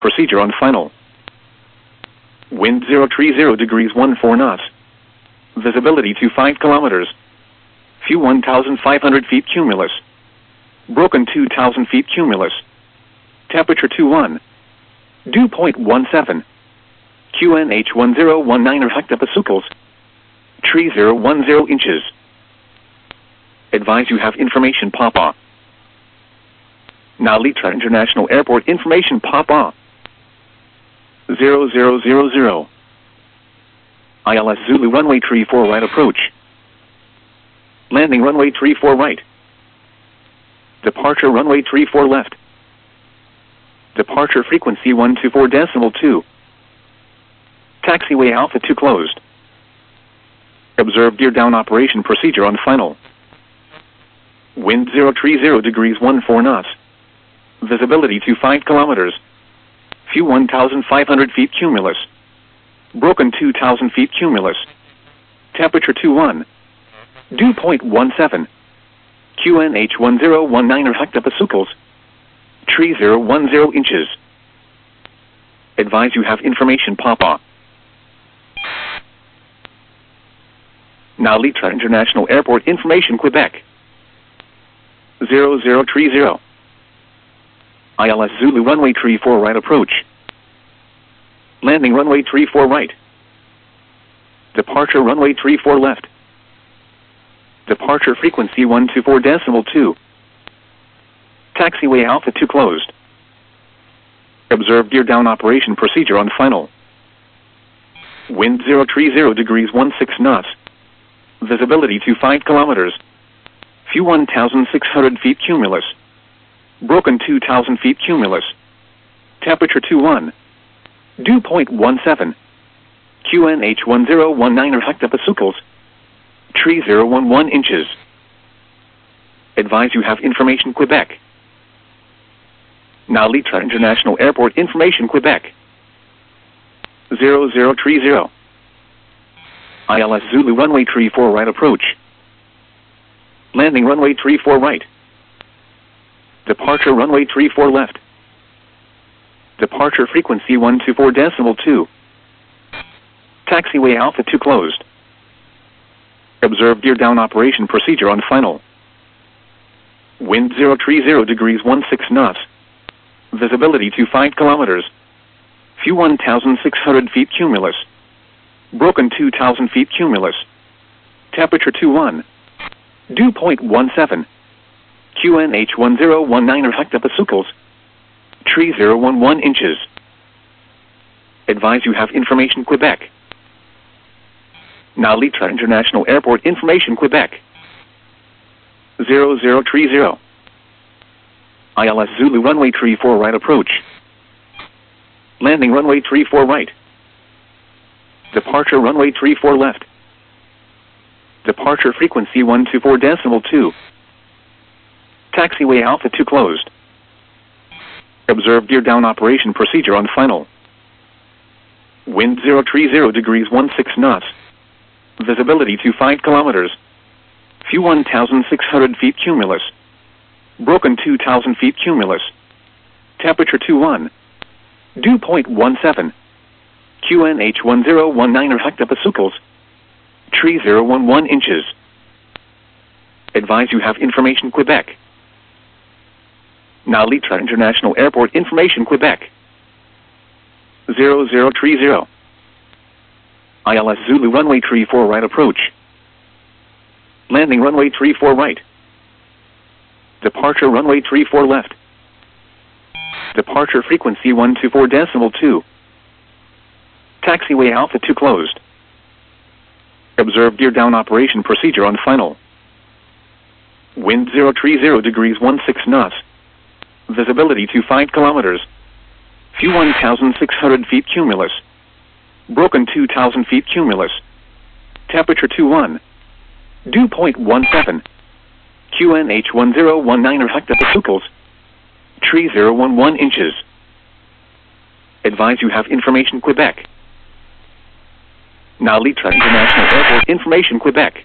procedure on final. Wind 030 degrees 14 knots. Visibility to 5 kilometers. Few 1,500 feet cumulus. Broken 2,000 feet cumulus. Temperature 21. Dew point 17. QNH 1019 hectopascals. Tree 010 inches. Advise you have information Papa. Nalita International Airport information Papa. 0000. ILS Zulu runway 34 right approach. Landing runway 34 right. Departure runway 34 left. Departure frequency 124.2. Taxiway Alpha 2 closed. Observe gear down operation procedure on final. Wind 030 degrees 14 knots. Visibility to 5 kilometers. Few 1,500 feet cumulus. Broken 2,000 feet cumulus. Temperature 21. Dew point 17. QNH 1019 hectopascals. Tree 010 inches. Advise you have information Papa. Nalita International Airport information Quebec. 0030. ILS Zulu runway 34 right approach. Landing runway 34 right. Departure runway 34 left. Departure frequency 124.2. Taxiway Alpha 2 closed. Observe gear down operation procedure on final. Wind 030 degrees 16 knots. Visibility to 5 kilometers. Few 1,600 feet cumulus. Broken 2,000 feet cumulus. Temperature 21. Dew point 17. QNH 1019 hectopascals. Tree 011 inches. Advise you have information Quebec. Nalita International Airport information Quebec. 0030. ILS Zulu runway 34 right approach. Landing runway 34 right. Departure runway 34 left. Departure frequency 124.2. Taxiway Alpha 2 closed. Observe gear down operation procedure on final. Wind 030 degrees 16 knots. Visibility to 5 kilometers. Few 1,600 feet cumulus. Broken 2,000 feet cumulus. Temperature 21. Dew point 17. QNH 1019 hectopascals. Tree 011 inches. Advise you have information Quebec. Nalita International Airport information Quebec. 0030. ILS Zulu runway 34 right approach. Landing runway 34 right. Departure runway 34 left. Departure frequency 124.2. Taxiway Alpha 2 closed. Observe gear down operation procedure on final. Wind 030 degrees 16 knots. Visibility to 5 kilometers. Few 1,600 feet cumulus. Broken 2,000 feet cumulus. Temperature 21. Dew point 17. QNH 1019 hectopascals. Tree 011 inches. Advise you have information Quebec. Nalita International Airport information Quebec. 0030. ILS Zulu runway 34 right approach. Landing runway 34 right. Departure runway 34 left. Departure frequency 124.2. Taxiway Alpha 2 closed. Observe gear down operation procedure on final. Wind 030 degrees 16 knots. Visibility to 5 kilometers. Few 1,600 feet cumulus. Broken 2,000 feet cumulus. Temperature 21. Dew point 17. QNH 1019 hectopascals. Tree 011 inches. Advise you have information Quebec. Nalita International Airport information Quebec.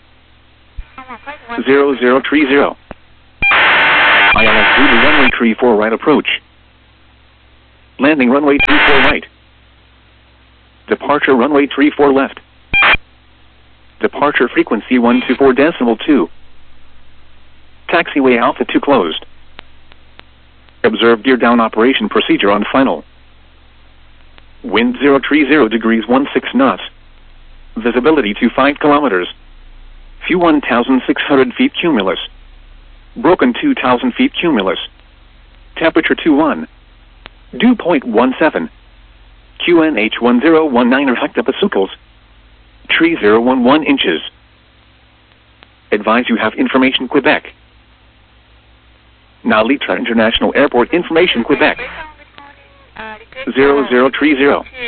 0030. ILS Zulu runway 34 right approach. Landing runway 34 right. Departure runway 34 left. Departure frequency 124.2. Taxiway Alpha 2 closed. Observe gear down operation procedure on final. Wind 030 degrees 16 knots. Visibility to 5 kilometers. Few 1,600 feet cumulus. Broken 2,000 feet cumulus. Temperature 21. Dew point 17. QNH 1019 hectopascals. Tree 011 inches. Advise you have information Quebec. Nalitra International Airport information Quebec. 0030.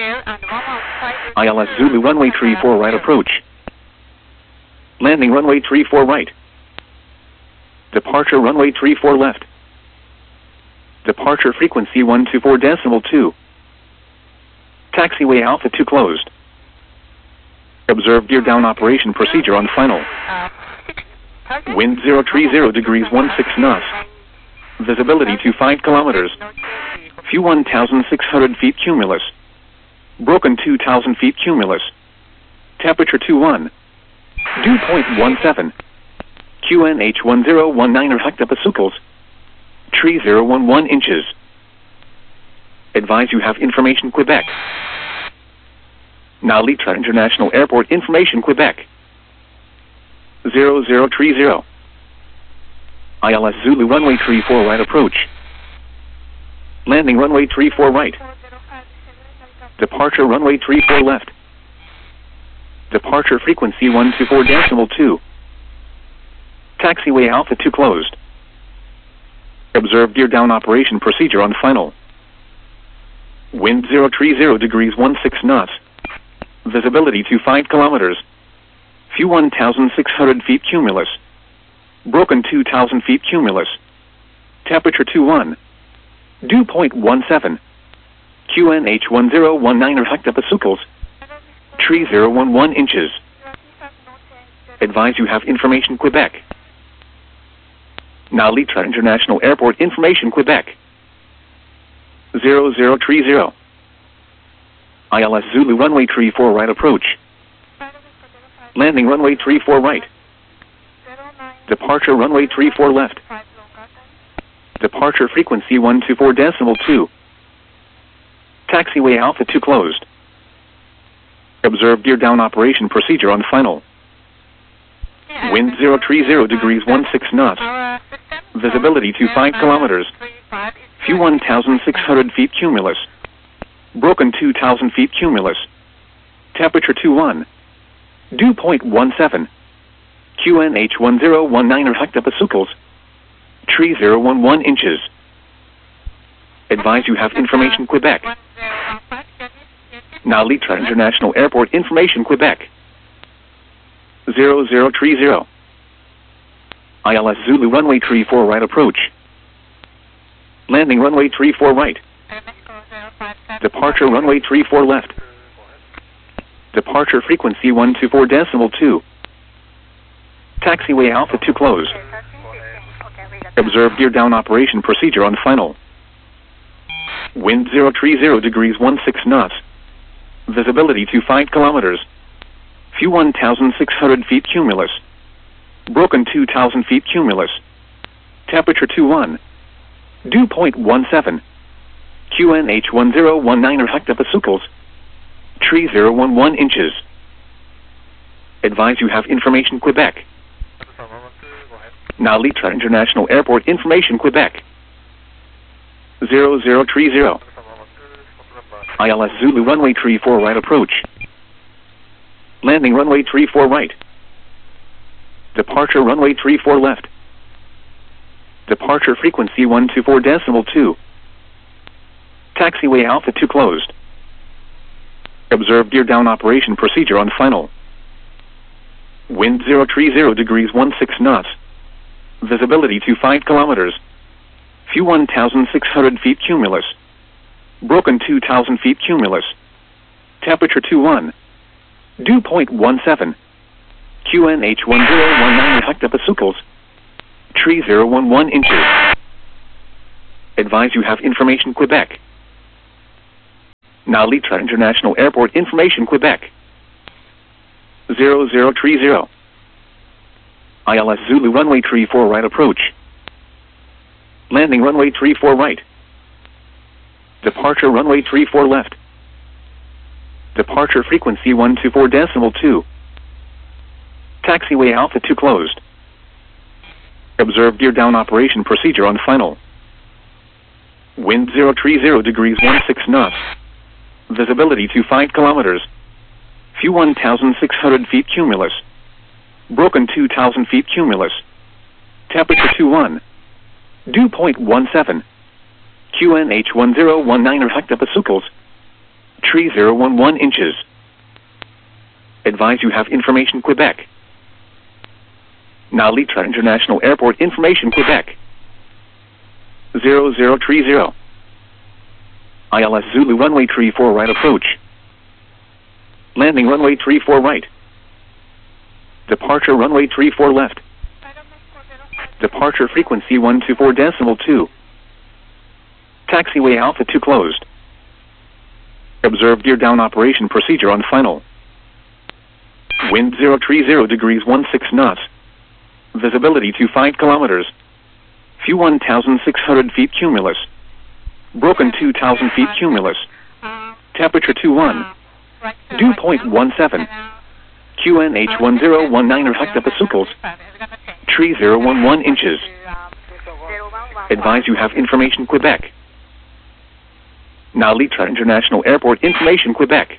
ILS Zulu runway 34 right approach. Landing runway 34 right. Departure runway 34 left. Departure frequency 124.2. Taxiway Alpha 2 closed. Observe gear down operation procedure on final. Wind 030 degrees 16 knots. Visibility to 5 kilometers. Few 1,600 feet cumulus. Broken 2,000 feet cumulus. Temperature 21. Dew point 17. QNH 1019 hectopascals. Tree 011 inches. Advise you have information Quebec. Nalitra International Airport information Quebec. 0030. ILS Zulu runway 34 right approach. Landing runway 34 right. Departure runway 34 left. Departure frequency 124.2. Taxiway Alpha 2 closed. Observe gear down operation procedure on final. Wind 030 degrees 16 knots. Visibility to 5 kilometers. Few 1,600 feet cumulus. Broken 2,000 feet cumulus. Temperature 21. Dew point 17. QNH 1019 hectopascals. Tree 011 inches. Advise you have information Quebec. Nalitra International Airport information Quebec. 0030. ILS Zulu runway 34 right approach. Landing runway 34 right. Departure runway 34 left. Departure frequency 124.2. Taxiway Alpha 2 closed. Observe gear down operation procedure on final. Wind 030 degrees 16 knots. Visibility to 5 kilometers. Few 1,600 feet cumulus. Broken 2,000 feet cumulus. Temperature 21. Dew point 17. QNH 1019 hectopascals. Tree 011 inches. Advise you have information Quebec. Nalitra International Airport information Quebec. 0030. ILS Zulu runway 34 right approach. Landing runway 34 right. Departure runway 34 left. Departure frequency 124.2. Taxiway Alpha 2 closed. Observe gear down operation procedure on final. Wind 030 degrees 16 knots. Visibility to 5 kilometers. Few 1,600 feet cumulus. Broken 2,000 feet cumulus. Temperature 21. Dew point 17. QNH 1019 hectopascals. Tree 011 inches. Advise you have information Quebec. Nalitra International Airport information Quebec. 0030. ILS Zulu runway 34 right approach. Landing runway 34 right. Departure runway 34 left. Departure frequency 124.2. Taxiway Alpha 2 closed. Observe gear down operation procedure on final. Wind 030 degrees 16 knots. Visibility to 5 kilometers. Few 1,600 feet cumulus. Broken 2,000 feet cumulus. Temperature 21. Dew point 17. QNH 1019 hectopascals. Tree 011 inches. Advise you have information Quebec. Now Litra International Airport information, Quebec. 0030. ILS Zulu runway 34 right approach. Landing runway 34 right. Departure runway 34 left. Departure frequency 124.2. Taxiway Alpha 2 closed. Observe gear down operation procedure on final. Wind 030 degrees 16 knots. Visibility to 5 kilometers. View 1,600 feet cumulus. Broken 2,000 feet cumulus. Temperature 21. Dew point 17. QNH 1019 hectopascals. Tree 011 inches. Advise you have information, Quebec. Now Litra International Airport information, Quebec. 0030. ILS Zulu runway 34 right approach. Landing runway 34 right. Departure runway 34 left. Departure frequency 124.2. Taxiway Alpha 2 closed. Observe gear down operation procedure on final. Wind 030 degrees 16 knots. Visibility to 5 kilometers. View 1,600 feet cumulus. Broken 2,000 feet cumulus. Temperature 21. Dew point 17. QNH 1019 hectopascals. Tree 011 inches. Advise you have information, Quebec. Now Litra International Airport information, Quebec.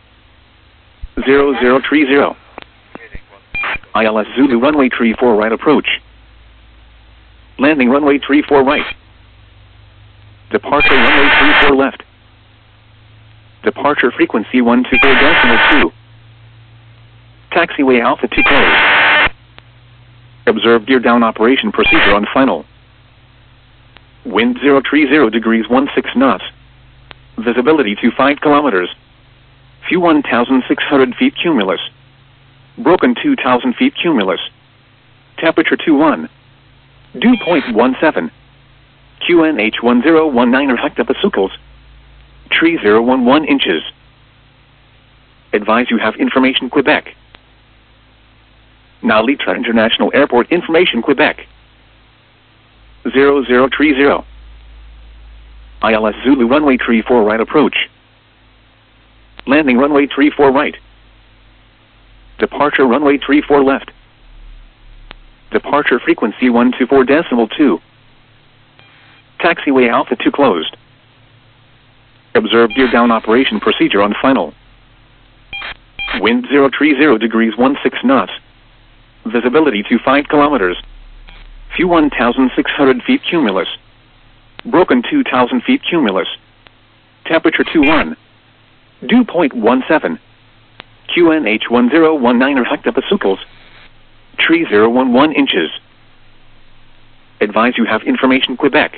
0030. ILS Zulu runway 34 right approach. Landing runway 34 right. Departure runway 34 left. Departure frequency 124.2. Taxiway Alpha 2 closed. Observe gear down operation procedure on final. Wind 030 degrees 16 knots. Visibility to 5 kilometers. View 1,600 feet cumulus. Broken 2,000 feet cumulus. Temperature 21. Dew point 17. QNH 1019 hectopascals. Tree 011 inches. Advise you have information, Quebec. Now Litra International Airport information, Quebec. 0030. ILS Zulu runway 34 right approach. Landing runway 34 right. Departure runway 34 left. Departure frequency 124.2. Taxiway Alpha 2 closed. Observe gear down operation procedure on final. Wind 030 degrees 16 knots. Visibility to 5 kilometers. View 1,600 feet cumulus. Broken 2,000 feet cumulus. Temperature 21. Dew point 17. QNH 1019 hectopascals. Tree 011 inches. Advise you have information, Quebec.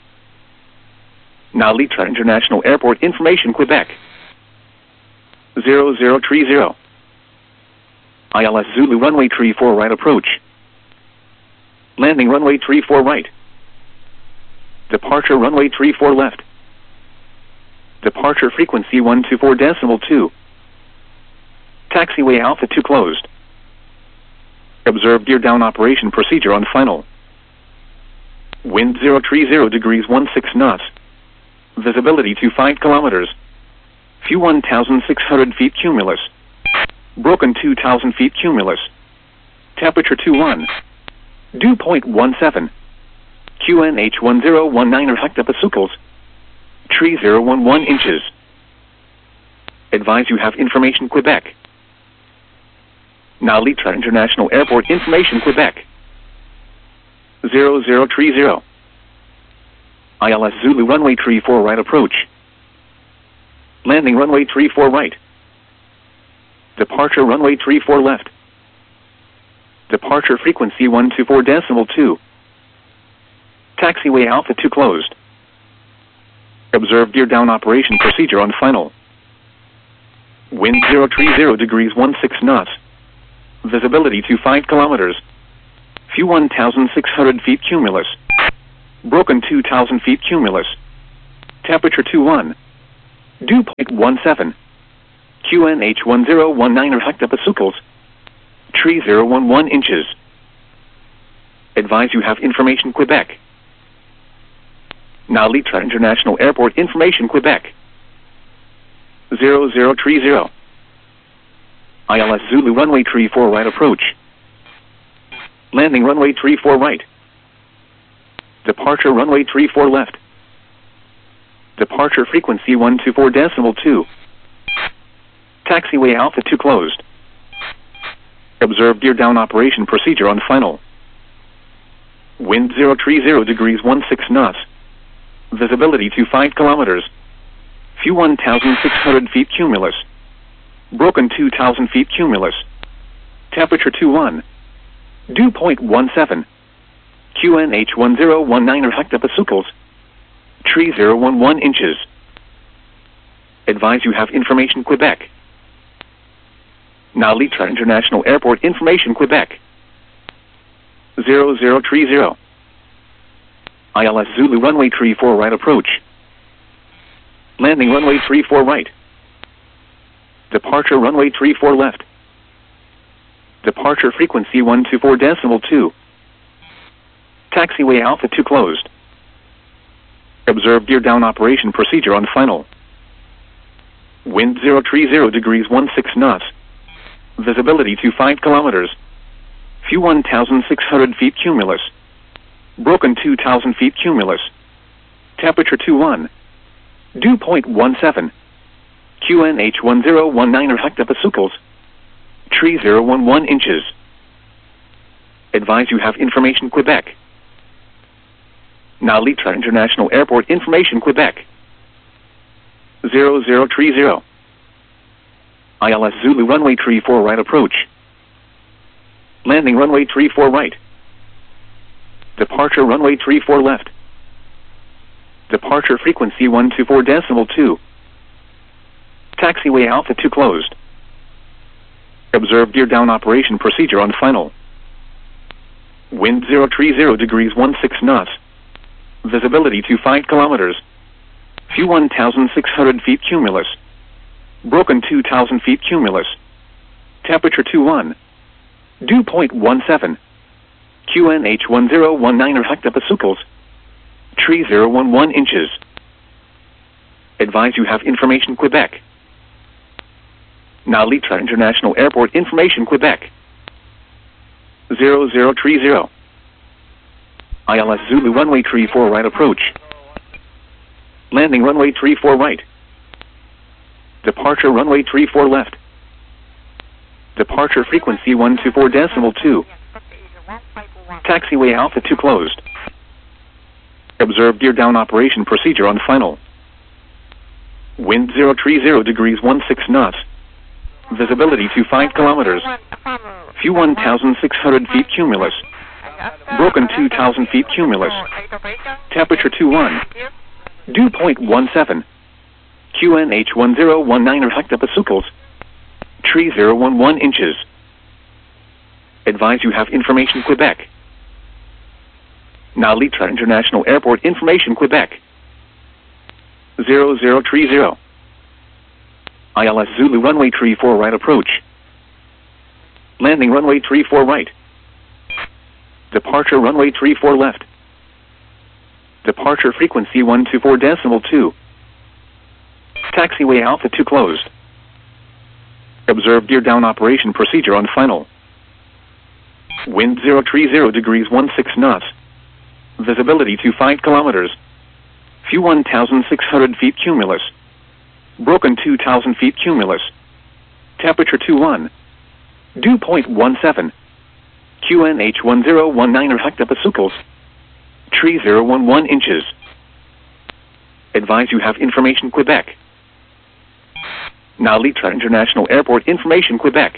Now Litra International Airport information, Quebec. 0030. ILS Zulu runway 34 right approach. Landing runway 34 right. Departure runway 34 left. Departure frequency 124.2. Taxiway Alpha 2 closed. Observe gear down operation procedure on final. Wind 030 degrees 16 knots. Visibility to 5 kilometers. View 1,600 feet cumulus. Broken 2,000 feet cumulus. Temperature 21. Dew point 17. QNH 1019 hectopascals. Tree 011 inches. Advise you have information, Quebec. Now Litra International Airport information, Quebec. 0030. ILS Zulu runway 34 right approach. Landing runway 34 right. Departure runway 34 left. Departure frequency 124.2. Taxiway Alpha 2 closed. Observe gear down operation procedure on final. Wind 030 degrees 16 knots. Visibility to 5 kilometers. View 1,600 feet cumulus. Broken 2,000 feet cumulus. Temperature 21. Dew point 17. QNH 1019 hectopascals. Tree 011 inches. Advise you have information Quebec. Now Litra International Airport information Quebec. 0030. ILS Zulu runway 34 right approach. Landing runway 34 right. Departure runway 34 left. Departure frequency 124.2. Taxiway Alpha 2 closed. Observe gear down operation procedure on final. Wind 030 degrees 16 knots. Visibility 25 kilometers. Few 1,600 feet cumulus. Broken 2,000 feet cumulus. Temperature 21. Dew point 17. QNH 1019 hectopascals. Tree 011 inches. Advise you have information Quebec. Now Litra International Airport information Quebec. 0030. ILS Zulu runway 34 right approach. Landing runway 34 right. Departure runway 34 left. Departure frequency 124.2. Taxiway Alpha 2 closed. Observe gear down operation procedure on final. Wind 030 degrees 16 knots. Visibility 25 kilometers. Few 1,600 feet cumulus. Broken 2,000 feet cumulus. Temperature 21. Dew point 17. QNH 1019 hectopascals. Tree 011 inches. Advise you have information Quebec. Now Litra International Airport information Quebec. 0030. ILS Zulu runway 34 right approach. Landing runway 34 right. Departure runway 34 left. Departure frequency 124.2. Taxiway Alpha 2 closed. Observe gear down operation procedure on final. Wind 030 degrees 16 knots. Visibility 25 kilometers. Few 1,600 feet cumulus. Broken 2,000 feet cumulus. Temperature 21. Dew point 17. QNH 1019 hectopascals. Tree 011 inches. Advise you have information Quebec. Now Litra International Airport information Quebec. 0030. ILS Zulu runway 34 right approach. Landing runway 34 right. Departure runway 34 left. Departure frequency 124.2. Taxiway Alpha 2 closed. Observe gear down operation procedure on final. Wind 030 degrees 16 knots. Visibility 25 kilometers. Few 1,600 feet cumulus. Broken 2,000 feet cumulus. Temperature 21. Dew point 17. QNH 1019 hectopascals. Tree 011 inches. Advise you have information Quebec. Now Litra International Airport information Quebec. 0030. ILS Zulu runway 34 right approach. Landing runway 34 right. Departure runway 34 left. Departure frequency 124.2. Taxiway Alpha 2 closed. Observe gear down operation procedure on final. Wind 030 degrees 16 knots. Visibility 25 kilometers. Few 1,600 feet cumulus. Broken 2,000 feet cumulus. Temperature 21. Dew point 17. QNH 1019 hectopascals. Tree 011 inches. Advise you have information Quebec. Now Litra International Airport information Quebec.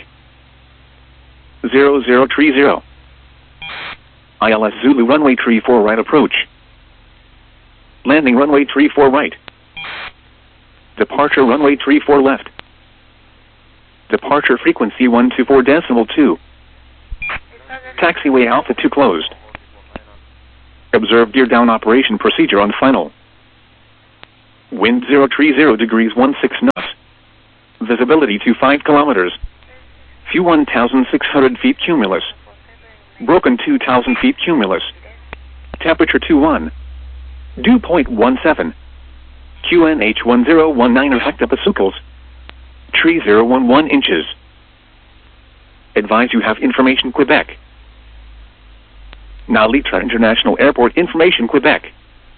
0030. ILS Zulu runway 34 right approach. Landing runway 34 right. Departure runway 34 left. Departure frequency 124.2. Taxiway Alpha 2 closed. Observe gear down operation procedure on final. Wind 030 degrees 16 knots. Visibility to 5 kilometers. View 1,600 feet cumulus. Broken 2,000 feet cumulus. Temperature 21. Dew point 17. QNH 1019 hectopascals. Tree 011 inches. Advise you have information Quebec. Now Litra International Airport information Quebec.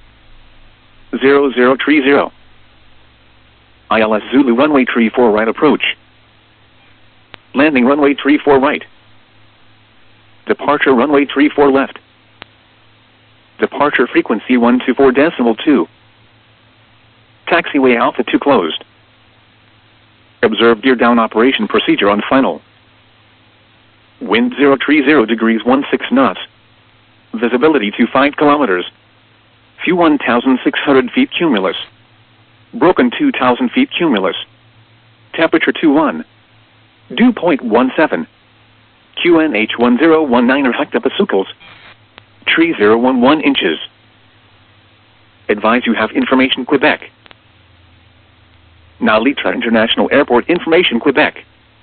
0030. ILS Zulu runway 34 right approach. Landing runway 34 right. Departure runway 34 left. Departure frequency 124.2. Taxiway Alpha 2 closed. Observe gear down operation procedure on final. Wind 030 degrees 16 knots. Visibility to 5 kilometers. View 1,600 feet cumulus. Broken 2,000 feet cumulus. Temperature 21. Dew point 17. QNH 1019 hectopascals. Tree 011 inches. Advise you have information Quebec. Now Litra International Airport information Quebec.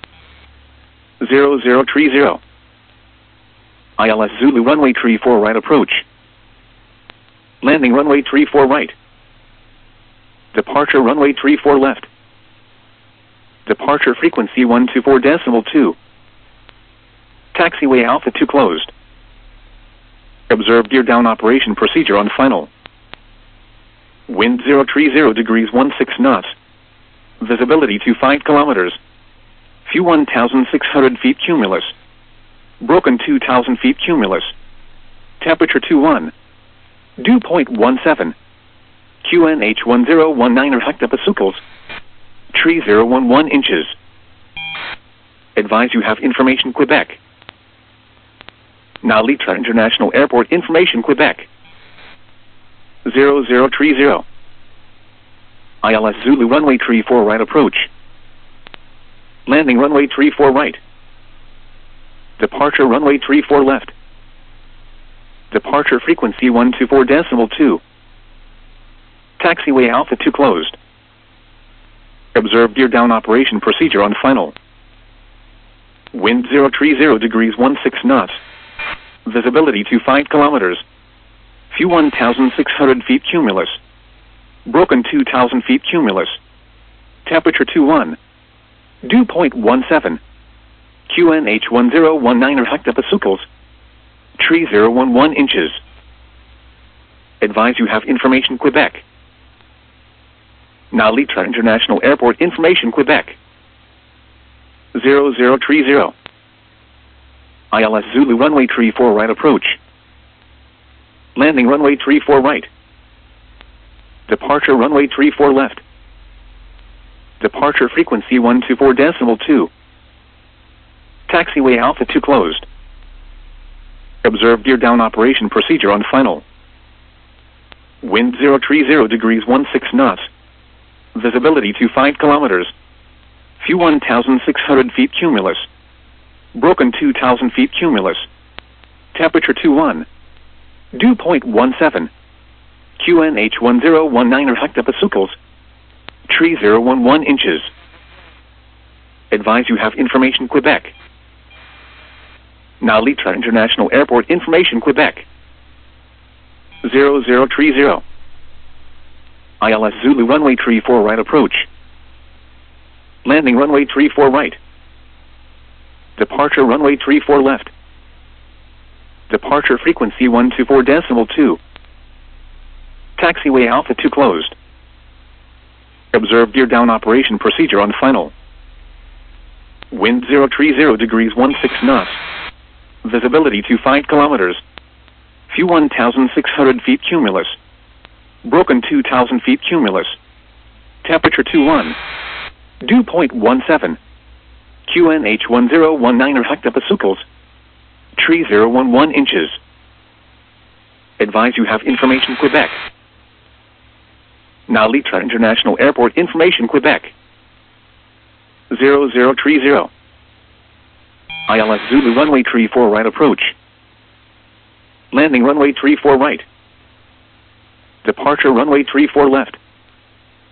0030. ILS Zulu runway 34 right approach. Landing runway 34 right. Departure runway 34 left. Departure frequency 124.2. Taxiway Alpha 2 closed. Observe gear down operation procedure on final. Wind 030 degrees 16 knots. Visibility to 5 kilometers. View 1,600 feet cumulus. Broken 2,000 feet cumulus. Temperature 21. Dew point 17. QNH 1019 hectopascals. Tree 011 inches. Advise you have information Quebec. Now Litra International Airport information Quebec. 0030. ILS Zulu runway 34 right approach. Landing runway 34 right. Departure runway 34 left. Departure frequency 124.2. Taxiway Alpha 2 closed. Observe gear down operation procedure on final. Wind 030 degrees 16 knots. Visibility to 5 kilometers. View 1,600 feet cumulus. Broken 2,000 feet cumulus. Temperature 21. Dew point 17. QNH 1019 hectopascals. Tree 011 inches. Advise you have information Quebec. Now Litra International Airport information Quebec. 0030. ILS Zulu runway 34 right approach. Landing runway 34 right. Departure runway 34 left. Departure frequency 124.2. Taxiway Alpha 2 closed. Observe gear down operation procedure on final. Wind 030 degrees 16 knots. Visibility to 5 kilometers. View 1,600 feet cumulus. Broken 2,000 feet cumulus. Temperature 21. Dew point 17. QNH 1019 hectopascals. Tree 011 inches. Advise you have information Quebec. Now Litra International Airport information Quebec. 0030. ILS Zulu runway 34 right approach. Landing runway 34 right. Departure runway 34 left. Departure frequency 124.2. Taxiway Alpha 2 closed. Observe gear down operation procedure on final. Wind 030 degrees 16 knots. Visibility to 5 kilometers. View 1,600 feet cumulus. Broken 2,000 feet cumulus. Temperature 21. Dew point 17. QNH 1019 hectopascals. Tree 011 inches. Advise you have information Quebec. Now Litra International Airport information Quebec. 0030. ILS Zulu runway 34 right approach. Landing runway 34 right. Departure runway 34 left.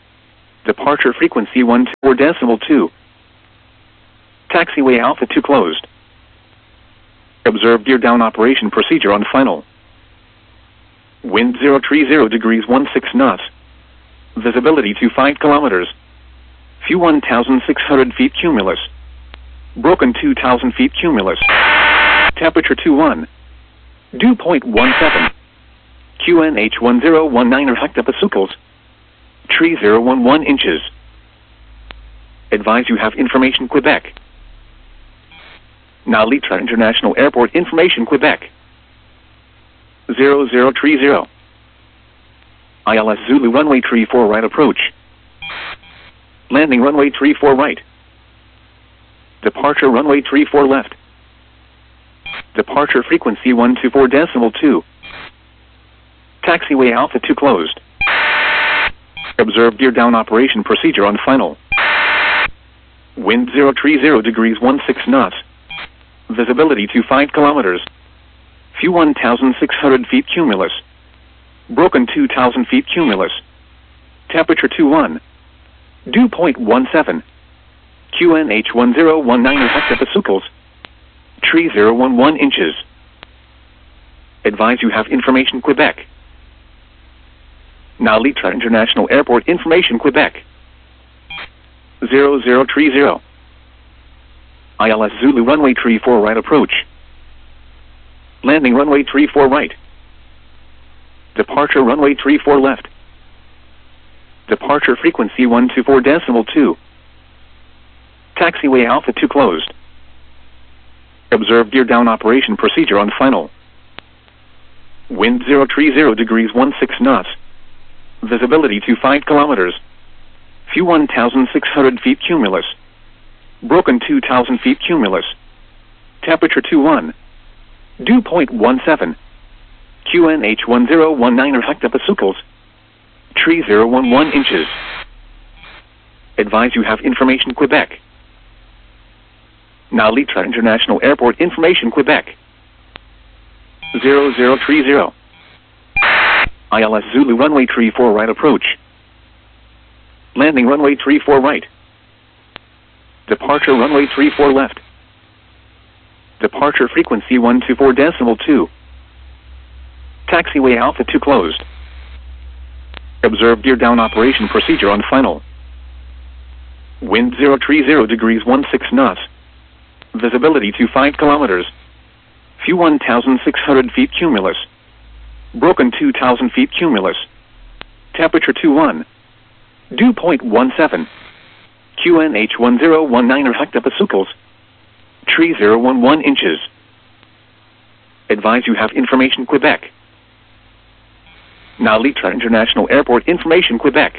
Departure frequency 124.2. Taxiway Alpha 2 closed. Observe gear down operation procedure on final. Wind 030 degrees 16 knots. Visibility 25 kilometers. Few 1,600 feet cumulus. Broken 2,000 feet cumulus. Temperature 21. Dew point 17. QNH 1019 hectopascals. Tree 011 inches. Advise you have information Quebec. Now Litra International Airport information Quebec. 0030. ILS Zulu runway 34 right approach. Landing runway 34 right. Departure runway 34 left. Departure frequency 124.2. Taxiway Alpha 2 closed. Observe gear down operation procedure on final. Wind 030 degrees 16 knots. Visibility 25 kilometers. Few 1,600 feet cumulus. Broken 2,000 feet cumulus. Temperature 21. Dew point 17. QNH 1019 hectopascals. Tree 011 inches. Advise you have information Quebec. Now Litra International Airport information Quebec. 0030. ILS Zulu runway 34 right approach. Landing runway 34 right. Departure runway 34 left. Departure frequency 124.2. Taxiway Alpha 2 closed. Observe gear down operation procedure on final. Wind 030 degrees 16 knots. Visibility 25 kilometers. Few 1,600 feet cumulus. Broken 2,000 feet cumulus. Temperature 21. Dew point 17. QNH 1019 hectopascals. Tree 011 inches. Advise you have information Quebec. Now Litra International Airport information Quebec. 0030. ILS Zulu runway 34 right approach. Landing runway 34 right. Departure runway 34 left. Departure frequency 124.2. Taxiway Alpha 2 closed. Observe gear down operation procedure on final. Wind 030 degrees 16 knots. Visibility 25 kilometers. Few 1,600 feet cumulus. Broken 2,000 feet cumulus. Temperature 21. Dew point 17. QNH 1019 hectopascals. Tree 011 inches. Advise you have information Quebec. Now Litra International Airport information Quebec.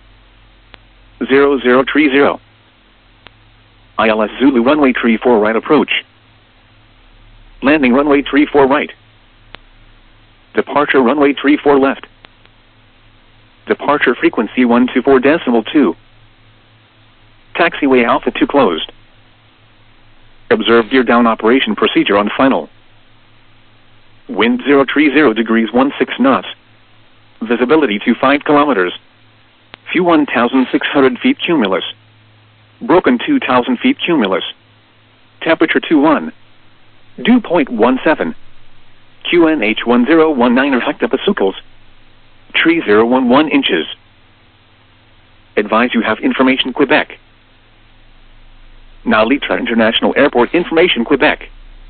0030. ILS Zulu runway 34 right approach. Landing runway 34 right. Departure runway 34 left. Departure frequency 124.2. Taxiway Alpha 2 closed. Observe gear down operation procedure on final. Wind 030 degrees 16 knots. Visibility 25 kilometers. Few 1,600 feet cumulus. Broken 2,000 feet cumulus. Temperature 21. Dew point 17. QNH 1019 hectopascals. Tree 011 inches. Advise you have information Quebec. Now Litra International Airport information Quebec.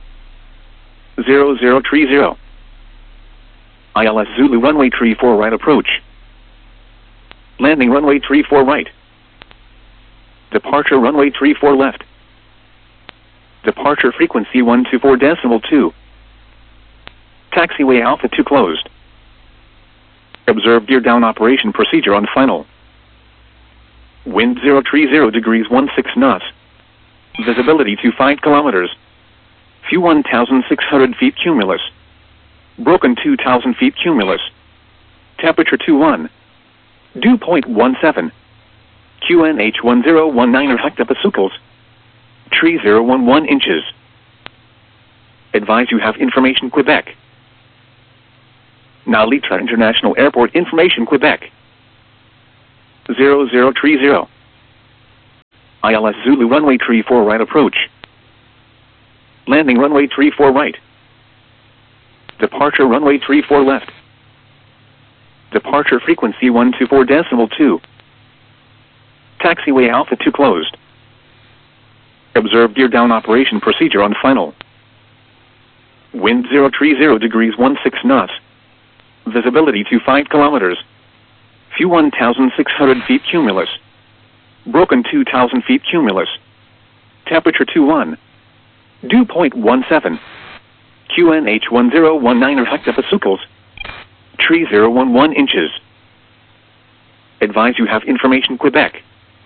0030. ILS Zulu runway 34 right approach. Landing runway 34 right. Departure runway 34 left. Departure frequency 124.2. Taxiway Alpha 2 closed. Observe gear down operation procedure on final. Wind 030 degrees 16 knots. Visibility 25 kilometers. Few 1,600 feet cumulus. Broken 2,000 feet cumulus. Temperature 21. Dew point 17. QNH 1019 hectopascals. Tree 011 inches. Advise you have information Quebec. Now Litra International Airport information Quebec. 0030. ILS Zulu runway 34 right approach. Landing runway 34 right. Departure runway 34 left. Departure frequency 124.2. Taxiway Alpha 2 closed. Observe gear down operation procedure on final. Wind 030 degrees 16 knots. Visibility 25 kilometers. Few 1,600 feet cumulus. Broken 2,000 feet cumulus. Temperature 21. Dew point 17. QNH 1019 hectopascals. Tree 011 inches. Advise you have information Quebec.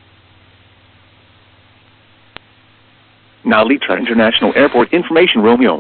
Now Litra International Airport Information Romeo.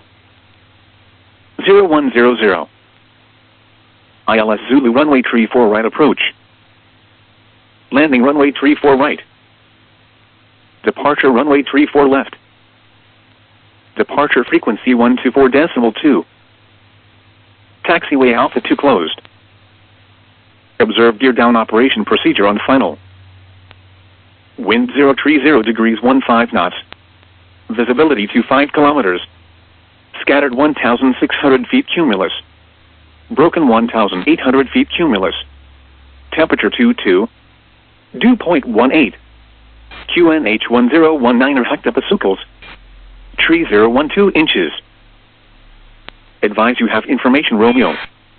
0100. ILS Zulu runway 34 right approach. Landing runway 34 right. Departure runway 34 left. Departure frequency 124.2. Taxiway Alpha 2 closed. Observe gear down operation procedure on final. Wind 030 degrees 15 knots. Visibility 25 kilometers. Scattered 1,600 feet cumulus. Broken 1,800 feet cumulus. Temperature 22. Dew point 18. QNH 1019 hectopascals. Tree 012 inches. Advise you have information Romeo.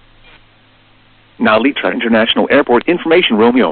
Now Litra International Airport Information Romeo.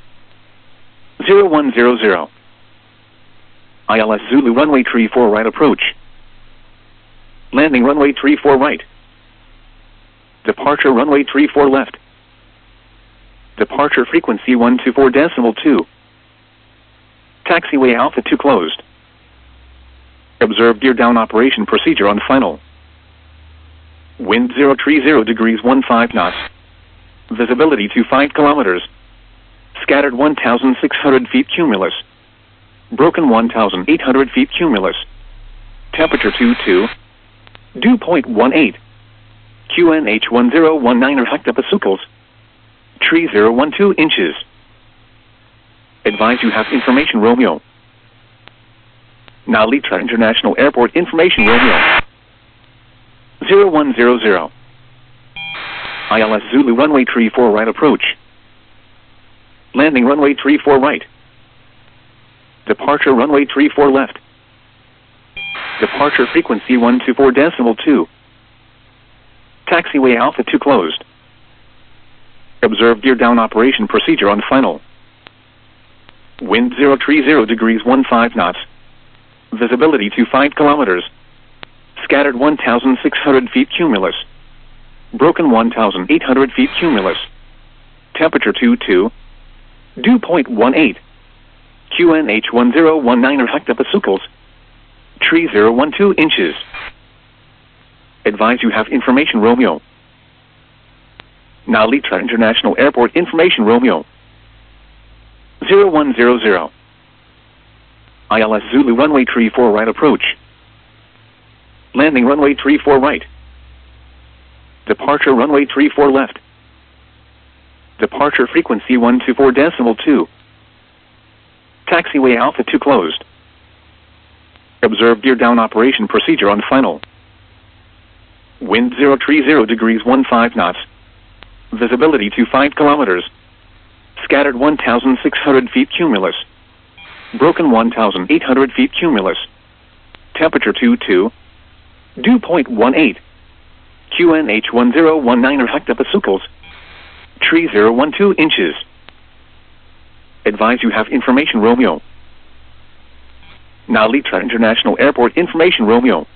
0100. ILS Zulu runway 34 right approach. Landing runway 34 right. Departure runway 34 left. Departure frequency 124.2. Taxiway Alpha 2 closed. Observe gear down operation procedure on final. Wind 030 degrees 15 knots. Visibility 25 kilometers. Scattered 1,600 feet cumulus. Broken 1,800 feet cumulus. Temperature 22. Dew point 18. QNH 1019 hectopascals. Tree 012 inches. Advise you have information Romeo. Now Litra International Airport Information Romeo. 0100. ILS Zulu runway 34 right approach. Landing runway 34 right. Departure runway 34 left. Departure frequency 124.2. Taxiway Alpha 2 closed. Observe gear down operation procedure on final. Wind 030 degrees 15 knots. Visibility 25 kilometers. Scattered 1,600 feet cumulus. Broken 1,800 feet cumulus. Temperature 22. Dew point 18. QNH 1019 hectopascals. Tree 012 inches. Advise you have information Romeo. Now Litra International Airport Information Romeo. 0100. ILS Zulu runway 34 right approach. Landing runway 34 right. Departure runway 34 left. Departure frequency 124.2. Taxiway Alpha 2 closed. Observe gear down operation procedure on final. Wind 030 degrees 15 knots. Visibility 25 kilometers. Scattered 1,600 feet cumulus. Broken 1,800 feet cumulus. Temperature 22. Dew point 18. QNH 1019 hectopascals. Tree 012 inches. Advise you have information Romeo. Now Litra International Airport Information Romeo.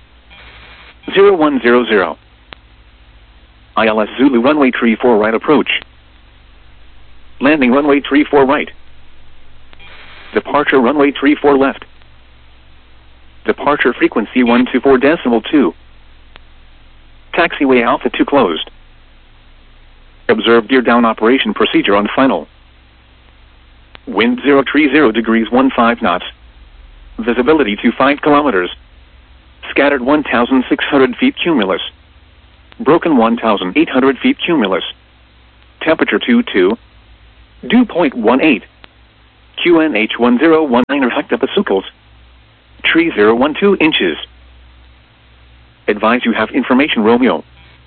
0100. ILS Zulu runway 34 right approach. Landing runway 34 right. Departure runway 34 left. Departure frequency 124.2. Taxiway Alpha 2 closed. Observe gear down operation procedure on final. Wind 030 degrees 15 knots. Visibility 25 kilometers. Scattered 1,600 feet cumulus. Broken 1,800 feet cumulus. Temperature 22. Dew point 18. QNH 1019 hectopascals. Tree 012 inches. Advise you have information Romeo.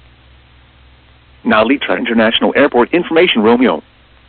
Now Litra International Airport information Romeo.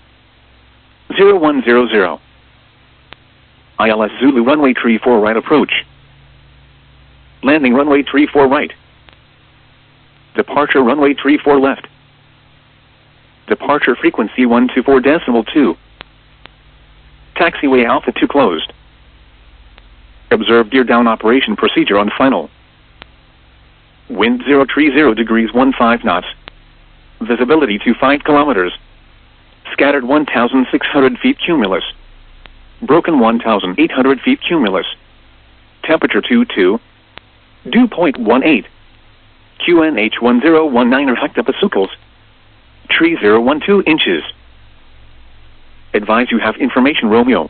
0100. ILS Zulu runway 34 right approach. Landing runway 34 right. Departure runway 34 left. Departure frequency 124.2. Taxiway Alpha 2 closed. Observe gear down operation procedure on final. Wind 030 degrees 15 knots. Visibility 25 kilometers. Scattered 1,600 feet cumulus. Broken 1,800 feet cumulus. Temperature 22. Dew point 18. QNH 1019 hectopascals. Tree 012 inches. Advise you have information Romeo.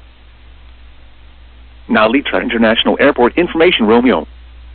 Now Litra International Airport information Romeo.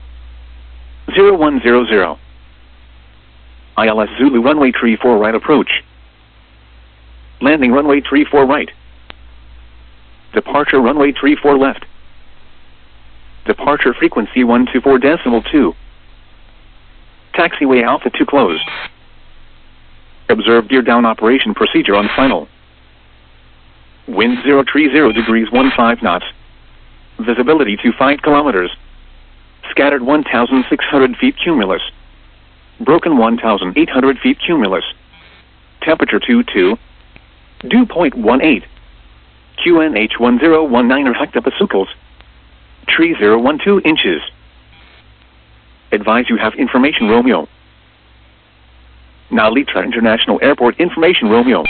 0100. ILS Zulu runway 34 right approach. Landing runway 34 right. Departure runway 34 left. Departure frequency 124.2. Taxiway Alpha 2 closed. Observe gear down operation procedure on final. Wind 030 degrees 15 knots. Visibility 25 kilometers. Scattered 1,600 feet cumulus. Broken 1,800 feet cumulus. Temperature 22. Dew point 18. QNH 1019 hectopascals. Tree 012 inches. Advise you have information Romeo. Now Litra International Airport information Romeo.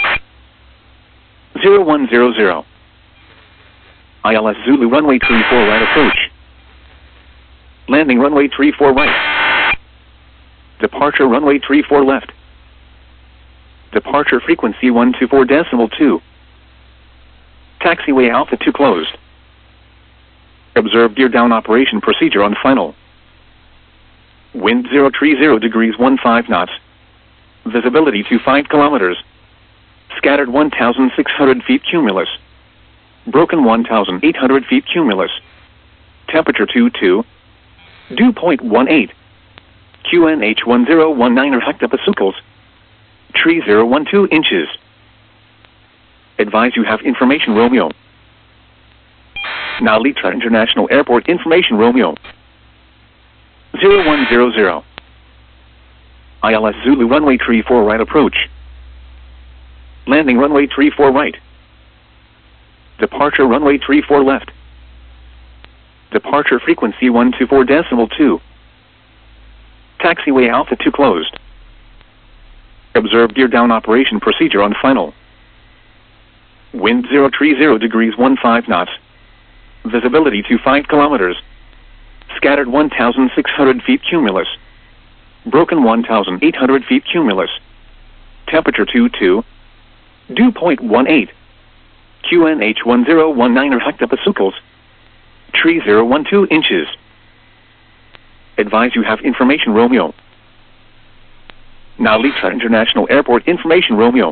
0100. ILS Zulu runway 34 right approach. Landing runway 34 right. Departure runway 34 left. Departure frequency 124.2. Taxiway Alpha 2 closed. Observe gear down operation procedure on final. Wind 030 degrees 15 knots. Visibility 25 kilometers. Scattered 1,600 feet cumulus. Broken 1,800 feet cumulus. Temperature 22. Dew point 18. QNH 1019 hectopascals. Tree 012 inches. Advise you have information Romeo. Now Litra International Airport information Romeo. 0100. ILS Zulu runway 34 right approach. Landing runway 34 right. Departure runway 34 left. Departure frequency 124.2. Taxiway Alpha 2 closed. Observe gear down operation procedure on final. Wind 030 degrees 15 knots. Visibility 25 kilometers. Scattered 1,600 feet cumulus. Broken 1,800 feet cumulus. Temperature 22. Dew point 18. QNH 1019 hectopascals. Tree 012 inches. Advise you have information Romeo. Now Litra International Airport information Romeo.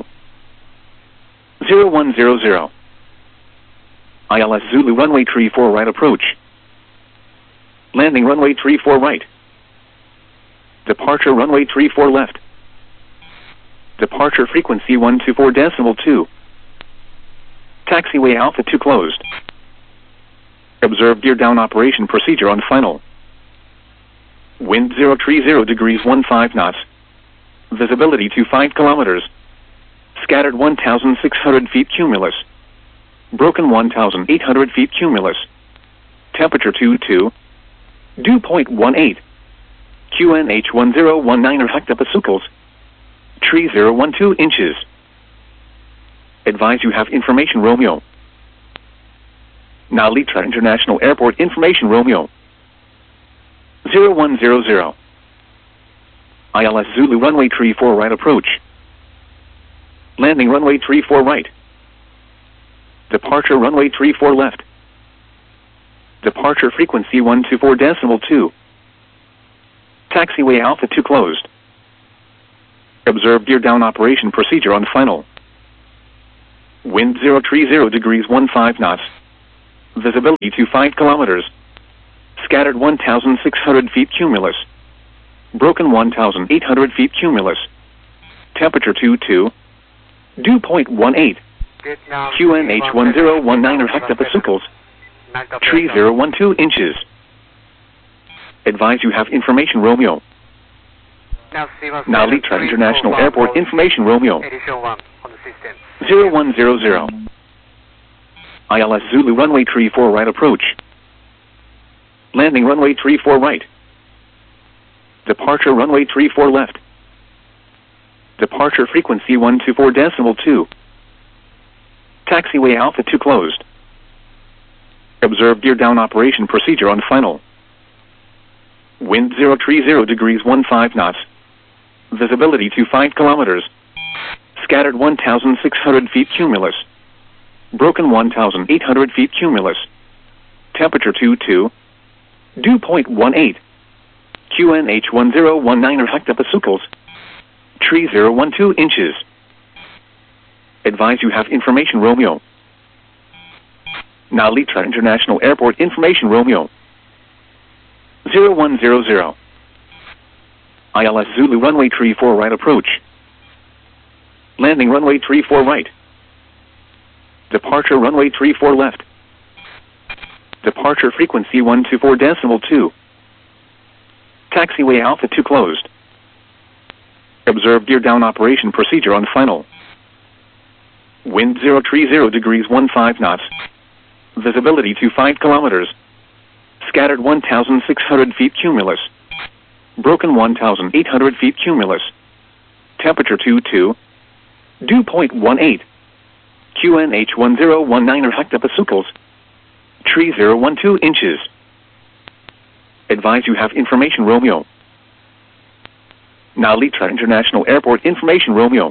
0100. ILS Zulu runway 34 right approach. Landing runway 34 right. Departure runway 34 left. Departure frequency 124.2. Taxiway Alpha 2 closed. Observe gear down operation procedure on final. Wind 030 degrees 15 knots. Visibility 25 kilometers. Scattered 1,600 feet cumulus. Broken 1,800 feet cumulus. Temperature 22. Dew point 18. QNH 1019 hectopascals. Tree 012 inches. Advise you have information Romeo. Now Litra International Airport information Romeo. 0100. ILS Zulu runway 34 right approach. Landing runway 34 right. Departure runway 34 left. Departure frequency 124.2. Taxiway Alpha 2 closed. Observe gear down operation procedure on final. Wind 030 degrees 15 knots. Visibility 25 kilometers. Scattered 1,600 feet cumulus. Broken 1,800 feet cumulus. Temperature 22. Dew point 18. QNH 1019 hectopascals. Tree 012 inches. Advise you have information Romeo. Now Litra International Airport information Romeo. 0100. ILS Zulu runway 34 right approach. Landing runway 34 right. Departure runway 34 left. Departure frequency 124.2. Taxiway Alpha 2 closed. Observe gear down operation procedure on final. Wind 030 degrees 15 knots. Visibility 25 kilometers. Scattered 1,600 feet cumulus. Broken 1,800 feet cumulus. Temperature 22. Dew point 18. QNH 1019 hectopascals. Tree 012 inches. Advise you have information Romeo. Now Litra International Airport information Romeo. 0100. ILS Zulu runway 34 right approach. Landing runway 34 right. Departure runway 34 left. Departure frequency 124.2. Taxiway Alpha 2 closed. Observe gear down operation procedure on final. Wind 030 degrees 15 knots. Visibility 25 kilometers. Scattered 1,600 feet cumulus. Broken 1,800 feet cumulus. Temperature 22. Dew point 18. QNH 1019 hectopascals. Tree 012 inches. Advise you have information Romeo. Now Litra International Airport information Romeo.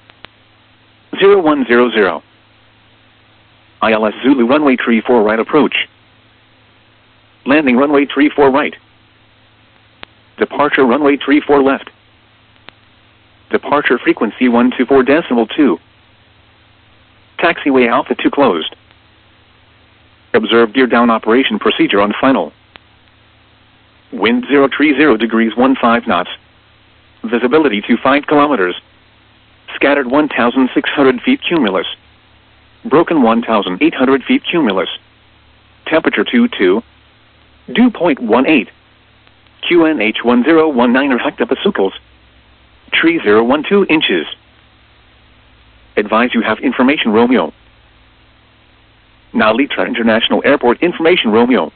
0100. ILS Zulu runway 34 right approach. Landing runway 34 right. Departure runway 34 left. Departure frequency 124.2. Taxiway Alpha 2 closed. Observe gear down operation procedure on final. Wind 030 degrees 15 knots. Visibility 25 kilometers. Scattered 1,600 feet cumulus. Broken 1,800 feet cumulus. Temperature 22. Dew point 18. QNH 1019 hectopascals. Tree 012 inches. Advise you have information Romeo. Now Litra International Airport information Romeo.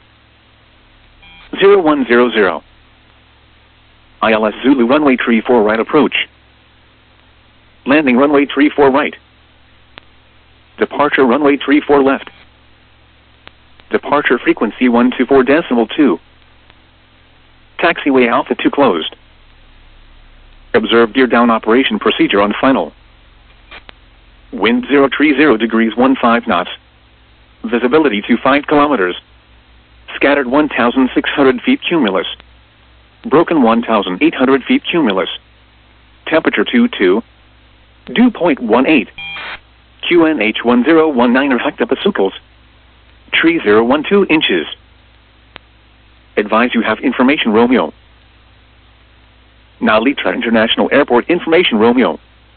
0100. ILS Zulu runway 34 right approach. Landing runway 34 right. Departure runway 34 left. Departure frequency 124.2. Taxiway Alpha 2 closed. Observe gear down operation procedure on final. Wind 030 degrees 15 knots. Visibility 25 kilometers. Scattered 1,600 feet cumulus. Broken 1,800 feet cumulus. Temperature 22. Dew point 18. QNH 1019 hectopascals. Tree 012 inches. Advise you have information Romeo. Now Litra International Airport information Romeo.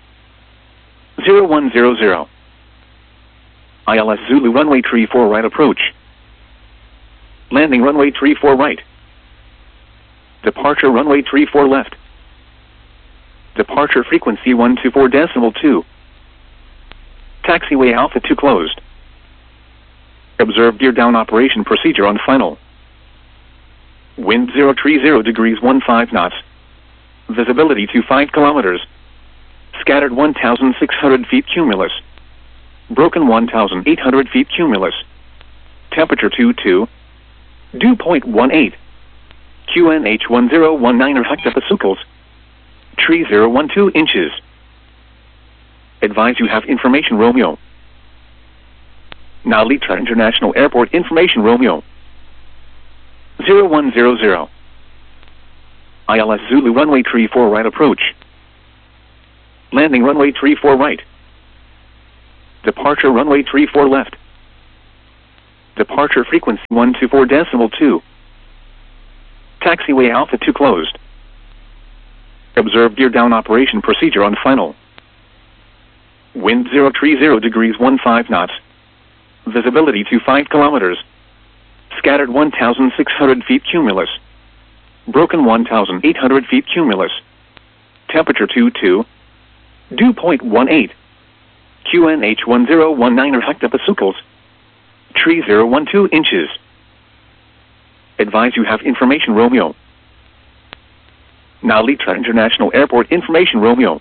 0100. ILS Zulu runway 34 right approach. Landing runway 34 right. Departure runway 34 left. Departure frequency 124.2. Taxiway Alpha 2 closed. Observe gear down operation procedure on final. Wind 030 degrees 15 knots. Visibility 25 kilometers. Scattered 1,600 feet cumulus. Broken 1,800 feet cumulus. Temperature 22. Dew point 18. QNH 1019 hectopascals. Tree 012 inches. Advise you have information Romeo. Now Litra International Airport information Romeo. 0100. ILS Zulu runway 34 right approach. Landing runway 34 right. Departure runway 34 left. Departure frequency 124.2. Taxiway Alpha 2 closed. Observe gear down operation procedure on final. Wind 030 degrees 15 knots. Visibility 25 kilometers. Scattered 1,600 feet cumulus. Broken 1,800 feet cumulus. Temperature 22. Dew point 18. QNH 1019 hectopascals. Tree 012 inches. Advise you have information Romeo. Now Litra International Airport information Romeo.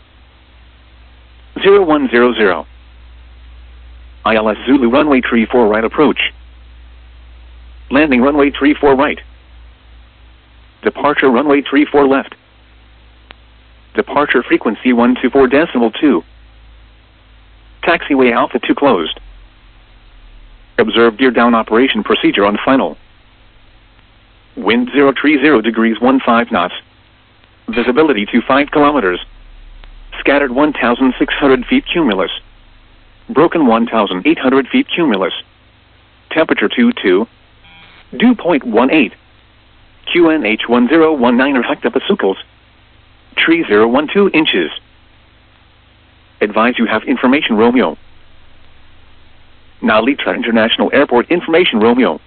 0100. ILS Zulu runway 34 right approach. Landing runway 34 right. Departure runway 34 left. Departure frequency 124.2. Taxiway Alpha 2 closed. Observe gear down operation procedure on final. Wind 030 degrees 15 knots. Visibility 25 kilometers. Scattered 1,600 feet cumulus. Broken 1,800 feet cumulus. Temperature 22. Dew point 18. QNH 1019 hectopascals. Tree 012 inches. Advise you have information Romeo. Now Litra International Airport information Romeo.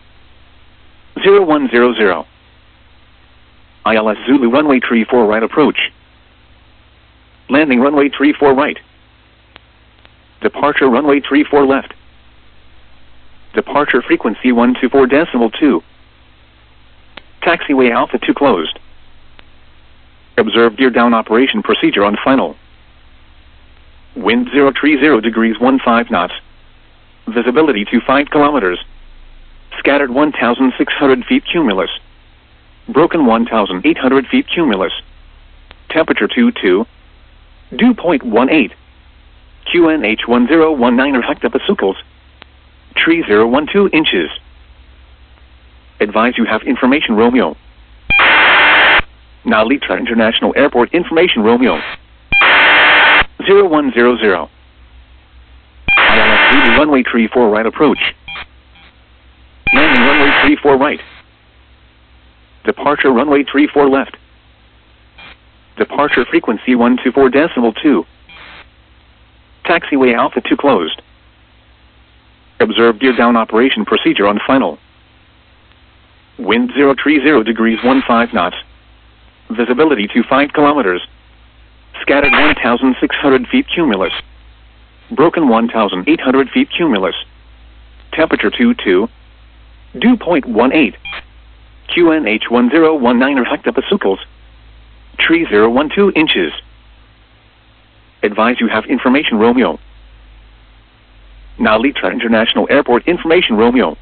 0100. ILS Zulu runway 34 right approach. Landing runway 34 right. Departure runway 34 left. Departure frequency 124.2. Taxiway Alpha 2 closed. Observe gear down operation procedure on final. Wind 030 degrees 15 knots. Visibility 25 kilometers. Scattered 1,600 feet cumulus. Broken 1,800 feet cumulus. Temperature 22. Dew point 18. QNH 1019 hectopascals. Tree 012 inches. Advise you have information Romeo. Now Litra International Airport information Romeo. 0100. ILS Zulu runway 34 right approach. Landing runway 34 right. Departure runway 34 left. Departure frequency 124.2. Taxiway Alpha 2 closed. Observe gear down operation procedure on final. Wind 030 degrees 15 knots. Visibility 25 kilometers. Scattered 1,600 feet cumulus. Broken 1,800 feet cumulus. Temperature 22. Dew point 18. QNH 1019 hectopascals. Tree 012 inches. Advise you have information Romeo. Now Litra International Airport information Romeo.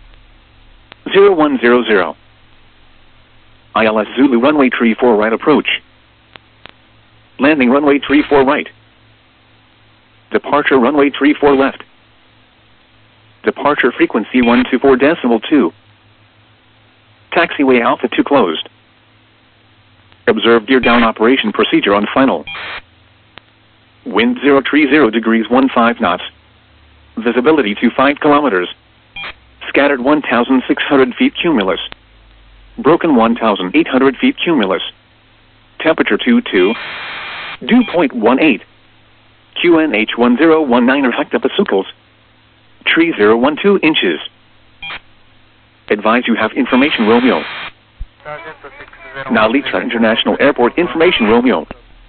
0100. ILS Zulu runway 34 right approach. Landing runway 34 right. Departure runway 34 left. Departure frequency 124.2. Taxiway Alpha 2 closed. Observe gear down operation procedure on final. Wind 030 degrees 15 knots. Visibility 25 kilometers. Scattered 1,600 feet cumulus. Broken 1,800 feet cumulus. Temperature 22. Dew point 18. QNH 1019 hectopascals. Tree 012 inches. Advise you have information Romeo. Now Litra International Airport information Romeo.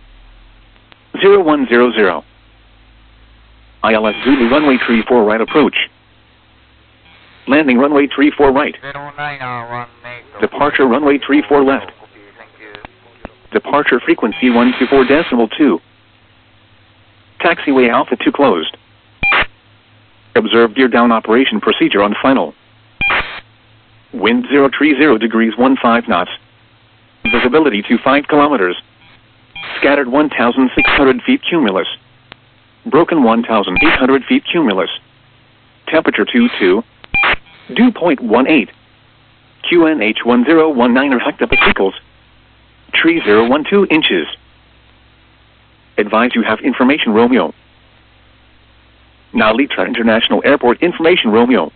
0100. ILS Zulu runway 34 right approach. Landing runway 34 right. Departure runway 34 left. Departure frequency 124.2. Taxiway Alpha 2 closed. Observe gear down operation procedure on final. Wind 030 degrees 15 knots. Visibility 25 kilometers. Scattered 1,600 feet cumulus. Broken 1,800 feet cumulus. Temperature 22. Dew point 18. QNH 1019 hectopascals. Tree 012 inches. Advise you have information Romeo. Now Litra International Airport information Romeo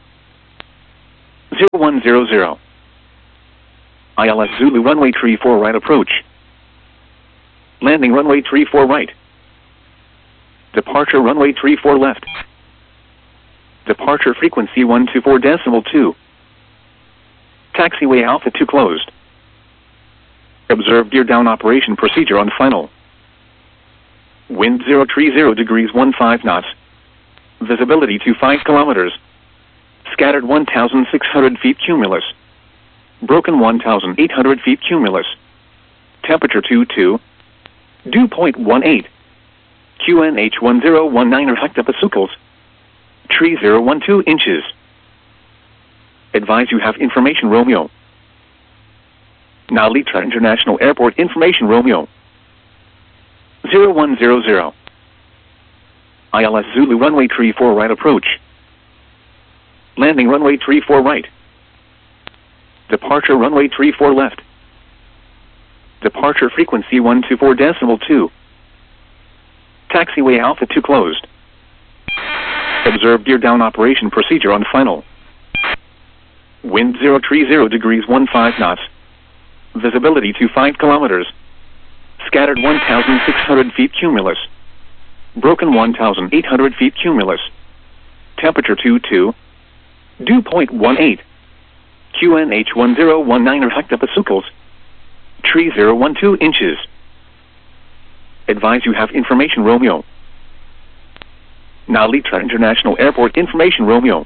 0100. ILS Zulu runway 34 right approach. Landing runway 34 right. Departure runway 34 left. Departure frequency 124.2. Taxiway Alpha 2 closed. Observe gear down operation procedure on final. Wind 030 degrees 15 knots. Visibility 25 kilometers. Scattered 1,600 feet cumulus. Broken 1,800 feet cumulus. Temperature 22. Dew point 18. QNH 1019 hectopascals. Tree 012 inches. Advise you have information Romeo. Now Litra International Airport information Romeo 0100. ILS Zulu runway 34 right approach. Landing runway 34 right. Departure runway 34 left. Departure frequency 124.2. Taxiway Alpha 2 closed. Observe gear down operation procedure on final. Wind 030 degrees 15 knots. Visibility 25 kilometers. Scattered 1,600 feet cumulus. Broken 1,800 feet cumulus. Temperature 22. Dew point 18. QNH 1019 hectopascals. Tree 012 inches. Advise you have information Romeo. Now Litra International Airport information Romeo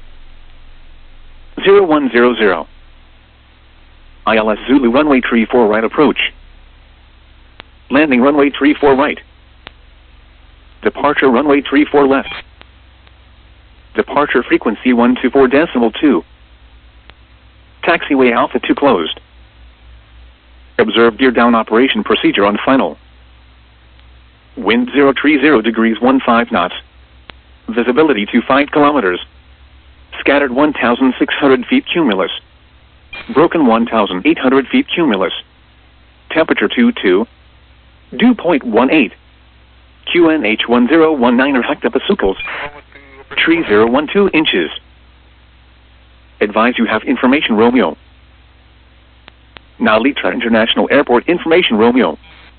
0100. ILS Zulu runway 34 right approach. Landing runway 34 right. Departure runway 34 left. Departure frequency 124.2. Taxiway Alpha 2 closed. Observe gear down operation procedure on final. Wind 030 degrees 15 knots. Visibility 25 kilometers. Scattered 1,600 feet cumulus. Broken 1,800 feet cumulus. Temperature 22. Dew point 18. QNH 1019 hectopascals. Tree 012 inches. Advise you have information Romeo. Now Litra International Airport information Romeo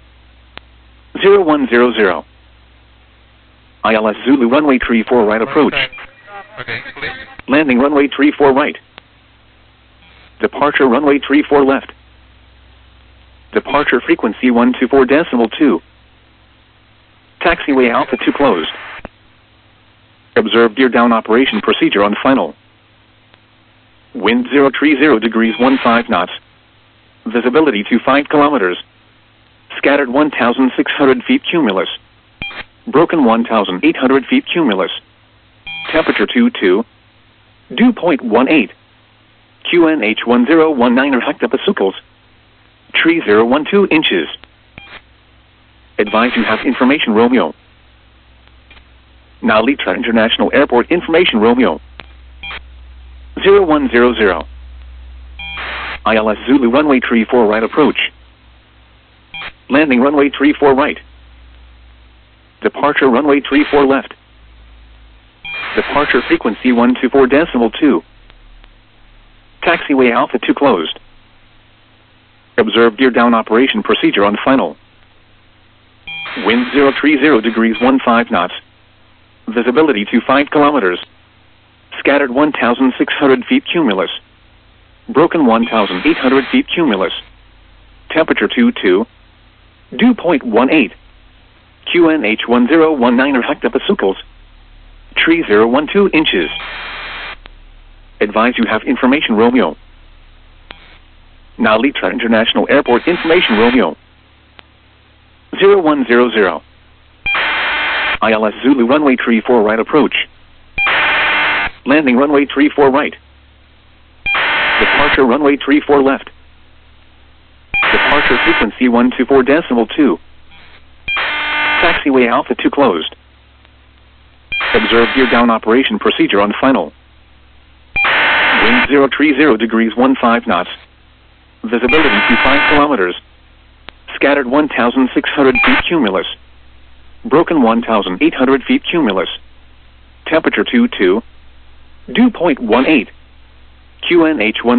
0100. ILS Zulu runway 34 right approach. Okay, clear. Landing runway 34 right. Departure runway 34 left. Departure frequency 124.2. Taxiway Alpha 2 closed. Observe gear down operation procedure on final. Wind 030 degrees 15 knots. Visibility 25 kilometers. Scattered 1,600 feet cumulus. Broken 1,800 feet cumulus. Temperature 22. Dew point 18. QNH 1019 hectopascals. Tree 012 inches. Advise you have information Romeo. Now Litra International Airport information Romeo 0100. ILS Zulu runway 34 right approach. Landing runway 34 right. Departure runway 34 left. Departure frequency 124.2. Taxiway Alpha 2 closed. Observe gear down operation procedure on final. Wind 030 degrees 15 knots. Visibility 25 kilometers. Scattered 1,600 feet cumulus. Broken 1,800 feet cumulus. Temperature 22. Dew point 18. QNH 1019 hectopascals. Tree 012 inches. Advise you have information Romeo. Now Litra International Airport information Romeo 0100. ILS Zulu runway 34 right approach. Landing runway 34 right. Departure runway 34 left. Departure frequency 124.2. Taxiway Alpha 2 closed. Observe gear down operation procedure on final. Wind 030 degrees 15 knots. Visibility 25 kilometers. Scattered 1,600 feet cumulus. Broken 1,800 feet cumulus. Temperature 22. Dew point 18. QNH 1.